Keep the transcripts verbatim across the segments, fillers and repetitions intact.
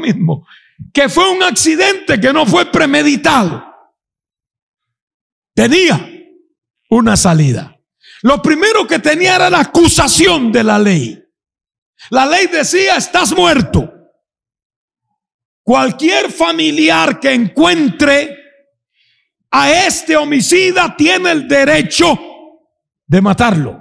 mismo, que fue un accidente, que no fue premeditado. Tenía una salida. Lo primero que tenía era la acusación de la ley. La ley decía: estás muerto. Cualquier familiar que encuentre a este homicida tiene el derecho de matarlo.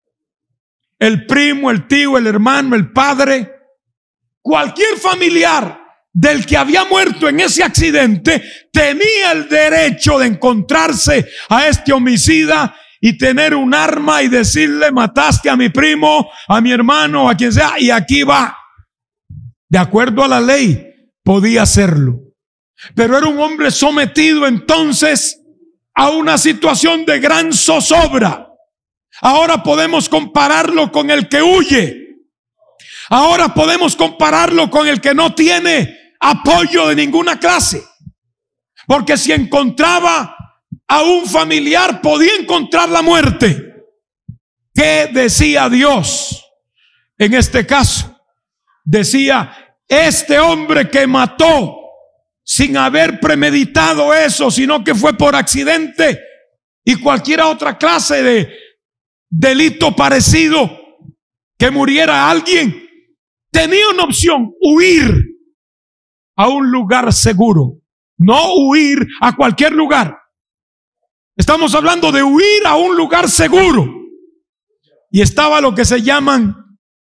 El primo, el tío, el hermano, el padre, cualquier familiar del que había muerto en ese accidente tenía el derecho de encontrarse a este homicida y tener un arma y decirle: mataste a mi primo, a mi hermano, a quien sea, y aquí va. De acuerdo a la ley podía hacerlo, pero era un hombre sometido entonces a una situación de gran zozobra. Ahora podemos compararlo con el que huye. Ahora podemos compararlo con el que no tiene apoyo de ninguna clase, porque si encontraba a un familiar podía encontrar la muerte. ¿Qué decía Dios en este caso? Decía: este hombre que mató sin haber premeditado eso, sino que fue por accidente y cualquier otra clase de delito parecido, que muriera alguien, tenía una opción: huir a un lugar seguro. No huir a cualquier lugar. Estamos hablando de huir a un lugar seguro. Y estaba lo que se llaman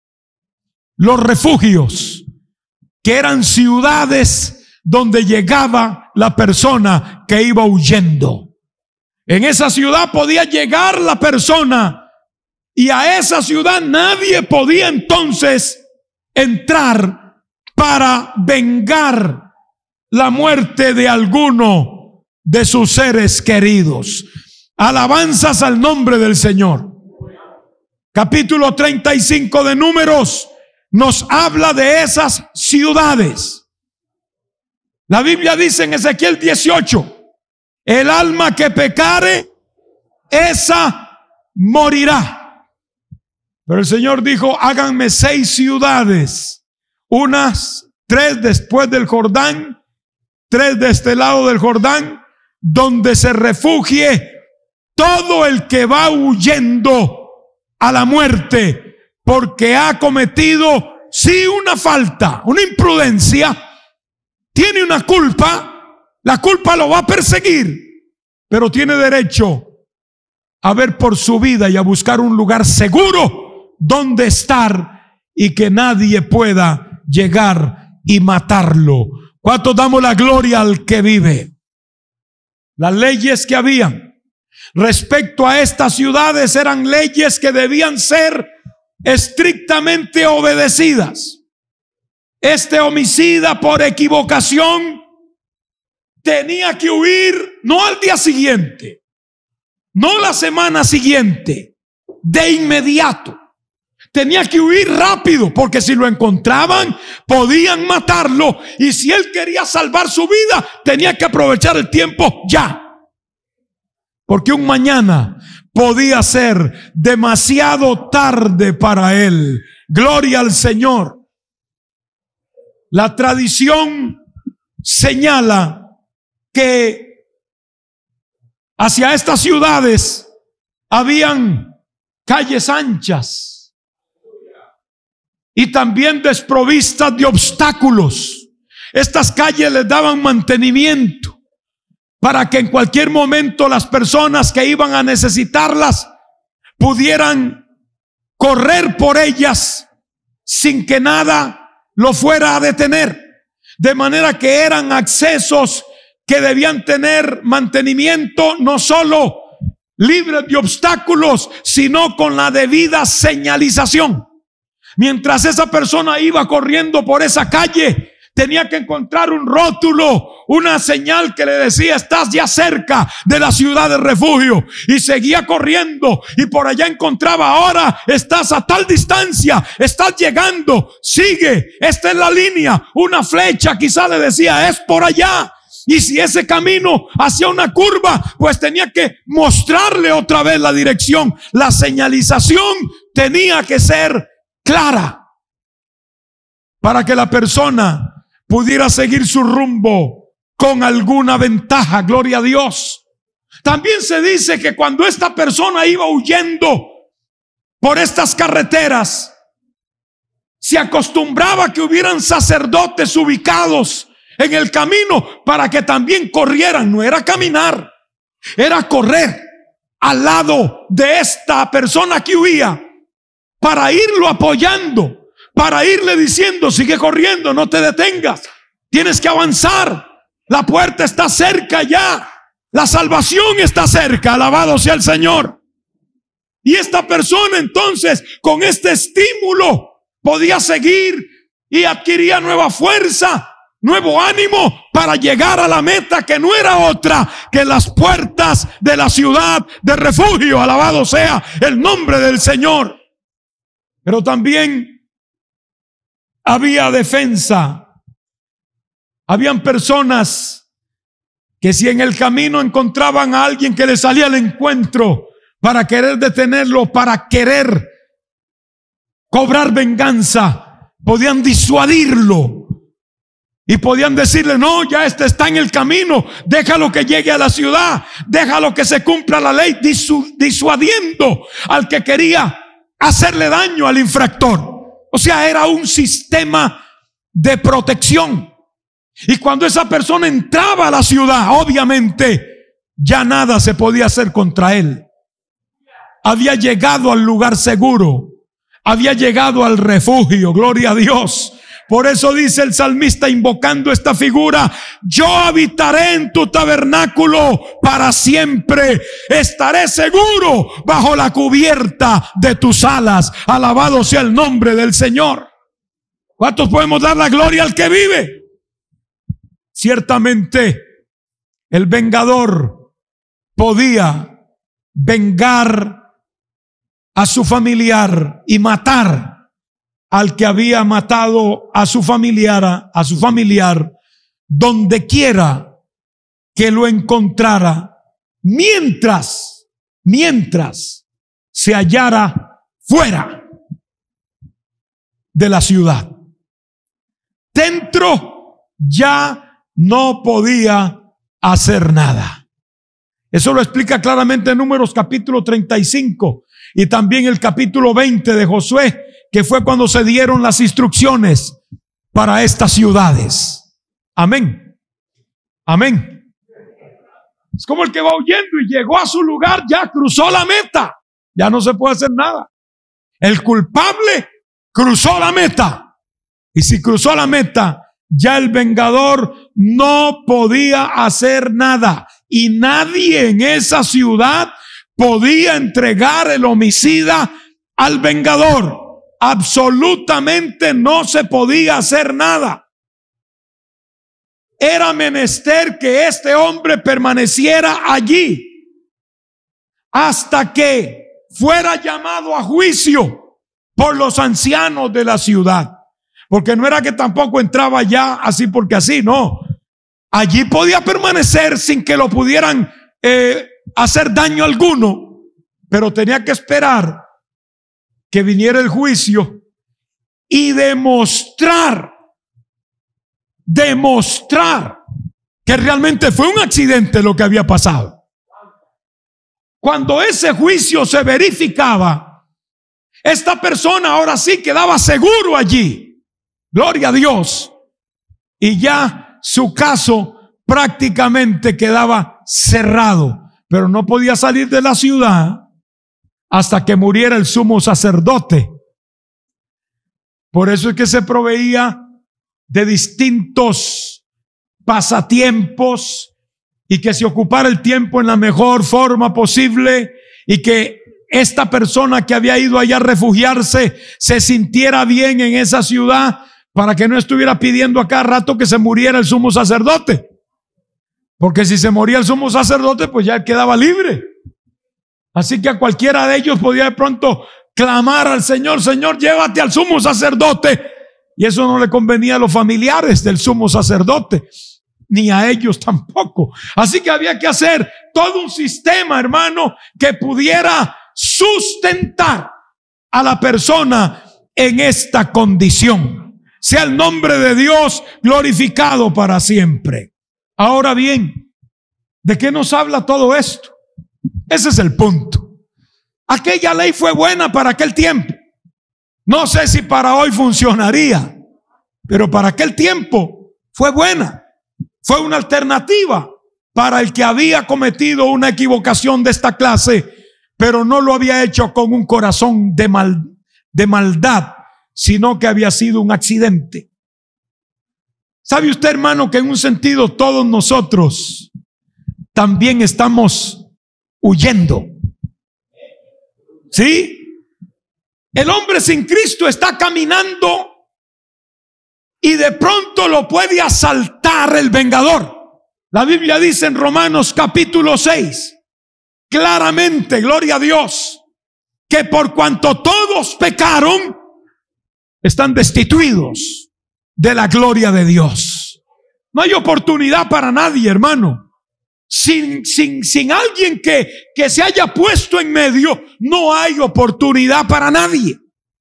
los refugios, que eran ciudades donde llegaba la persona que iba huyendo. En esa ciudad podía llegar la persona, y a esa ciudad nadie podía entonces entrar para vengar la muerte de alguno de sus seres queridos. Alabanzas al nombre del Señor. Capítulo treinta y cinco de Números nos habla de esas ciudades. La Biblia dice en Ezequiel dieciocho: el alma que pecare, esa morirá. Pero el Señor dijo: háganme seis ciudades, unas tres después del Jordán, tres de este lado del Jordán, donde se refugie todo el que va huyendo a la muerte, porque ha cometido sí una falta, una imprudencia, tiene una culpa, la culpa lo va a perseguir, pero tiene derecho a ver por su vida y a buscar un lugar seguro donde estar y que nadie pueda llegar y matarlo. ¿Cuántos damos la gloria al que vive? Las leyes que habían respecto a estas ciudades eran leyes que debían ser estrictamente obedecidas. Este homicida por equivocación tenía que huir, no al día siguiente, no la semana siguiente, de inmediato. Tenía que huir rápido, porque si lo encontraban podían matarlo, y si él quería salvar su vida tenía que aprovechar el tiempo ya, porque un mañana podía ser demasiado tarde para él. Gloria al Señor. La tradición señala que hacia estas ciudades habían calles anchas y también desprovistas de obstáculos. Estas calles les daban mantenimiento para que en cualquier momento las personas que iban a necesitarlas pudieran correr por ellas sin que nada lo fuera a detener. De manera que eran accesos que debían tener mantenimiento, no solo libres de obstáculos, sino con la debida señalización. Mientras esa persona iba corriendo por esa calle, tenía que encontrar un rótulo, una señal que le decía: estás ya cerca de la ciudad de refugio. Y seguía corriendo, y por allá encontraba: ahora estás a tal distancia, estás llegando, sigue, esta es la línea. Una flecha quizá le decía: es por allá. Y si ese camino hacía una curva, pues tenía que mostrarle otra vez la dirección. La señalización tenía que ser clara para que la persona pudiera seguir su rumbo con alguna ventaja. Gloria a Dios. También se dice que cuando esta persona iba huyendo por estas carreteras, se acostumbraba que hubieran sacerdotes ubicados en el camino para que también corrieran. No era caminar, era correr al lado de esta persona que huía, para irlo apoyando, para irle diciendo: sigue corriendo, no te detengas, tienes que avanzar, la puerta está cerca ya, la salvación está cerca, alabado sea el Señor. Y esta persona entonces, con este estímulo, podía seguir y adquiría nueva fuerza, nuevo ánimo para llegar a la meta, que no era otra que las puertas de la ciudad de refugio. Alabado sea el nombre del Señor. Pero también había defensa. Habían personas que, si en el camino encontraban a alguien que les salía al encuentro para querer detenerlo, para querer cobrar venganza, podían disuadirlo y podían decirle: no, ya este está en el camino, déjalo que llegue a la ciudad, déjalo que se cumpla la ley, disu- disuadiendo al que quería hacerle daño al infractor. O sea, era un sistema de protección. Y cuando esa persona entraba a la ciudad, obviamente ya nada se podía hacer contra él. Había llegado al lugar seguro, había llegado al refugio. Gloria a Dios. Por eso dice el salmista, invocando esta figura: yo habitaré en tu tabernáculo para siempre, estaré seguro bajo la cubierta de tus alas. Alabado sea el nombre del Señor. ¿Cuántos podemos dar la gloria al que vive? Ciertamente el vengador podía vengar a su familiar y matar al que había matado a su familiar, a su familiar, donde quiera que lo encontrara, mientras, mientras se hallara fuera de la ciudad. Dentro ya no podía hacer nada. Eso lo explica claramente en Números capítulo treinta y cinco y también el capítulo veinte de Josué, que fue cuando se dieron las instrucciones para estas ciudades. Amén. Amén. Es como el que va huyendo y llegó a su lugar, ya cruzó la meta, ya no se puede hacer nada. El culpable cruzó la meta, y si cruzó la meta, ya el vengador no podía hacer nada, y nadie en esa ciudad podía entregar el homicida al vengador. Absolutamente no se podía hacer nada. Era menester que este hombre permaneciera allí hasta que fuera llamado a juicio por los ancianos de la ciudad. Porque no era que tampoco entraba ya así porque así, no. Allí podía permanecer sin que lo pudieran eh, hacer daño alguno, pero tenía que esperar que viniera el juicio y demostrar, demostrar que realmente fue un accidente lo que había pasado. Cuando ese juicio se verificaba, esta persona ahora sí quedaba seguro allí. Gloria a Dios. Y ya su caso prácticamente quedaba cerrado, pero no podía salir de la ciudad hasta que muriera el sumo sacerdote. Por eso es que se proveía de distintos pasatiempos y que se ocupara el tiempo en la mejor forma posible, y que esta persona que había ido allá a refugiarse se sintiera bien en esa ciudad, para que no estuviera pidiendo a cada rato que se muriera el sumo sacerdote. Porque si se moría el sumo sacerdote, pues ya quedaba libre. Así que a cualquiera de ellos podía de pronto clamar al Señor: Señor, llévate al sumo sacerdote. Y eso no le convenía a los familiares del sumo sacerdote, ni a ellos tampoco. Así que había que hacer todo un sistema, hermano, que pudiera sustentar a la persona en esta condición. sea el nombre de Dios glorificado para siempre. Ahora bien, ¿de qué nos habla todo esto? Ese es el punto. Aquella ley fue buena para aquel tiempo. No sé si para hoy funcionaría, pero para aquel tiempo fue buena. Fue una alternativa para el que había cometido una equivocación de esta clase, pero no lo había hecho con un corazón de, mal, de maldad, sino que había sido un accidente. ¿Sabe usted, hermano, que en un sentido todos nosotros también estamos huyendo? ¿Sí? El hombre sin Cristo está caminando y de pronto lo puede asaltar el vengador. La Biblia dice en Romanos capítulo seis, claramente, gloria a Dios, que por cuanto todos pecaron, están destituidos de la gloria de Dios. No hay oportunidad para nadie, hermano. Sin, sin, sin alguien que, que se haya puesto en medio, no hay oportunidad para nadie.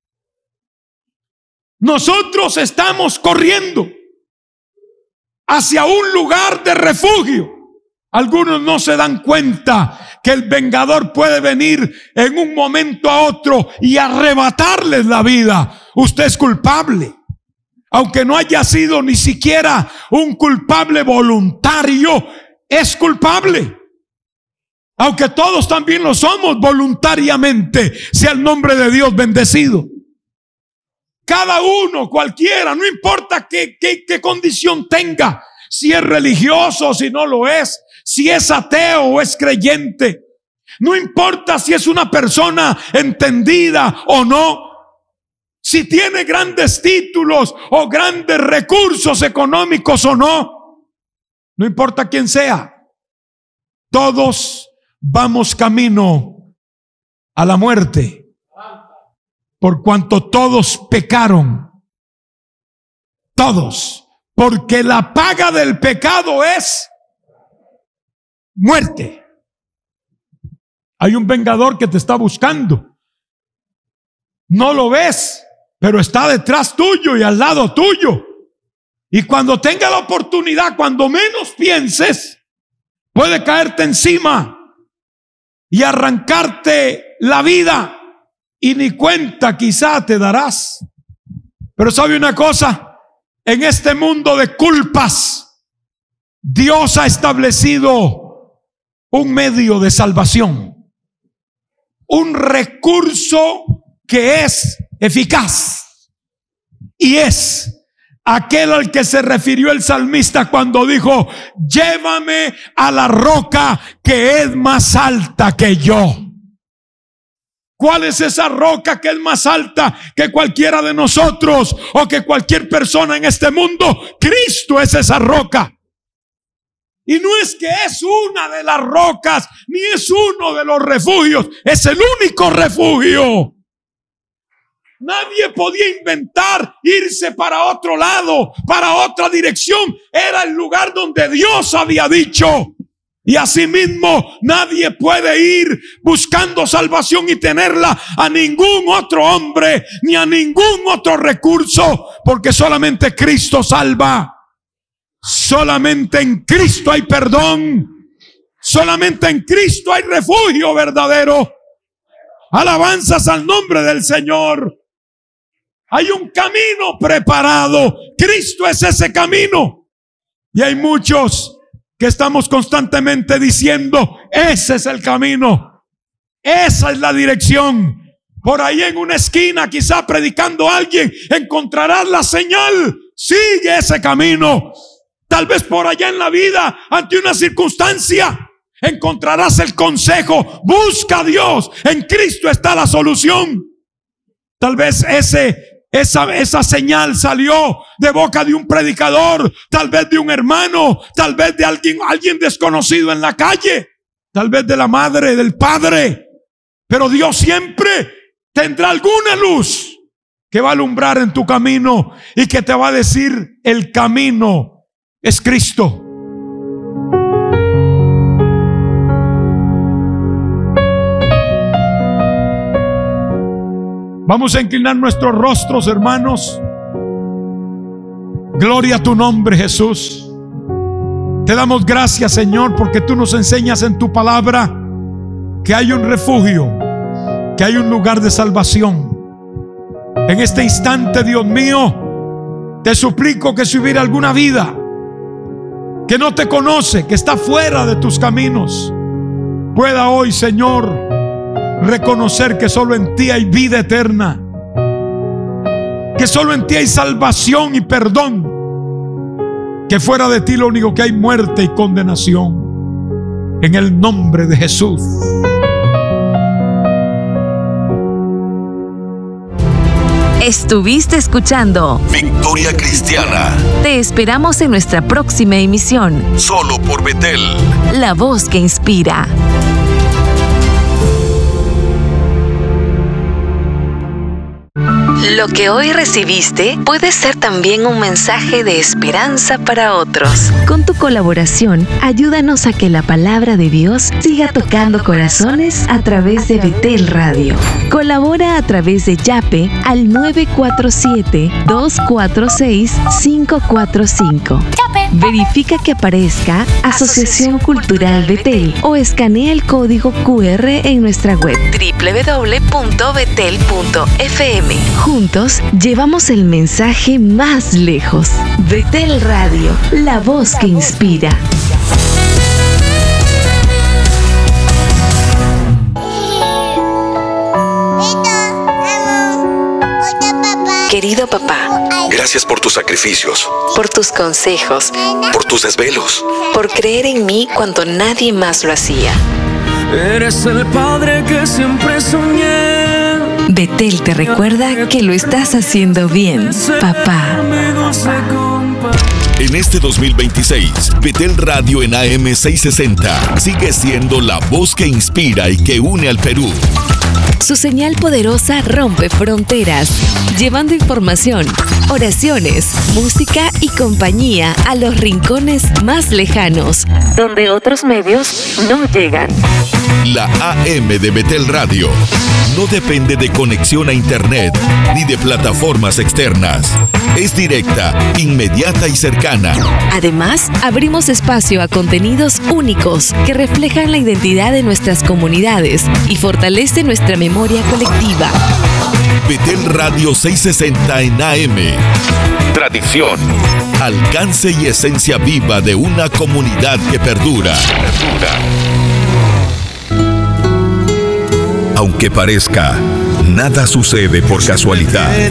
Nosotros estamos corriendo hacia un lugar de refugio. Algunos no se dan cuenta que el vengador puede venir en un momento a otro y arrebatarles la vida. Usted es culpable, aunque no haya sido ni siquiera un culpable voluntario. Es culpable, aunque todos también lo somos voluntariamente. Sea el nombre de Dios bendecido. Cada uno, cualquiera, no importa qué, qué, qué condición tenga, si es religioso o si no lo es, si es ateo o es creyente, no importa si es una persona entendida o no, si tiene grandes títulos o grandes recursos económicos o no, no importa quién sea, todos vamos camino a la muerte, por cuanto todos pecaron. Todos, porque la paga del pecado es muerte. Hay un vengador que te está buscando. No lo ves, pero está detrás tuyo y al lado tuyo. Y cuando tenga la oportunidad, cuando menos pienses, puede caerte encima y arrancarte la vida, y ni cuenta quizá te darás. Pero ¿sabe una cosa? En este mundo de culpas, Dios ha establecido un medio de salvación, un recurso que es eficaz, y es aquel al que se refirió el salmista cuando dijo: llévame a la roca que es más alta que yo. ¿Cuál es esa roca que es más alta que cualquiera de nosotros o que cualquier persona en este mundo? Cristo es esa roca. Y no es que es una de las rocas, ni es uno de los refugios, es el único refugio. Nadie podía inventar irse para otro lado, para otra dirección. Era el lugar donde Dios había dicho. Y asimismo nadie puede ir buscando salvación y tenerla a ningún otro hombre ni a ningún otro recurso, porque solamente Cristo salva. Solamente en Cristo hay perdón. Solamente en Cristo hay refugio verdadero. Alabanzas al nombre del Señor. Hay un camino preparado. Cristo es ese camino. Y hay muchos que estamos constantemente diciendo: ese es el camino, esa es la dirección. Por ahí en una esquina, quizá predicando a alguien, encontrarás la señal: sigue ese camino. Tal vez por allá en la vida, ante una circunstancia, encontrarás el consejo: busca a Dios, en Cristo está la solución. Tal vez ese Esa, esa señal salió de boca de un predicador, tal vez de un hermano, tal vez de alguien, alguien desconocido en la calle, tal vez de la madre, del padre. Pero Dios siempre tendrá alguna luz que va a alumbrar en tu camino y que te va a decir: el camino es Cristo. Vamos a inclinar nuestros rostros, hermanos. Gloria a tu nombre, Jesús. Te damos gracias, Señor, porque tú nos enseñas en tu palabra que hay un refugio, que hay un lugar de salvación. En este instante, Dios mío, te suplico que si hubiera alguna vida que no te conoce, que está fuera de tus caminos, pueda hoy, Señor, reconocer que solo en ti hay vida eterna, que solo en ti hay salvación y perdón, que fuera de ti lo único que hay muerte y condenación. En el nombre de Jesús. Estuviste escuchando Victoria Cristiana. Te esperamos en nuestra próxima emisión. Solo por Betel, la voz que inspira. Lo que hoy recibiste puede ser también un mensaje de esperanza para otros. Con tu colaboración, ayúdanos a que la palabra de Dios siga tocando corazones a través de Betel Radio. Colabora a través de Yape al nueve cuatro siete, dos cuatro seis, cinco cuatro cinco. Verifica que aparezca Asociación Cultural Betel o escanea el código cu erre en nuestra web doble u doble u doble u punto betel punto efe eme. Juntos llevamos el mensaje más lejos. Betel Radio, la voz que inspira. Querido papá, gracias por tus sacrificios, por tus consejos, por tus desvelos, por creer en mí cuando nadie más lo hacía. Eres el padre que siempre soñé. Betel te recuerda que lo estás haciendo bien, papá. En este dos mil veintiséis, Betel Radio en A M seiscientos sesenta sigue siendo la voz que inspira y que une al Perú. Su señal poderosa rompe fronteras, llevando información, oraciones, música y compañía a los rincones más lejanos, donde otros medios no llegan. La A M de Betel Radio no depende de conexión a internet ni de plataformas externas. Es directa, inmediata y cercana. Además, abrimos espacio a contenidos únicos que reflejan la identidad de nuestras comunidades y fortalece nuestra memoria colectiva. Betel Radio seiscientos sesenta en A M. Tradición, alcance y esencia viva de una comunidad que perdura. Perdura. Aunque parezca, nada sucede por casualidad.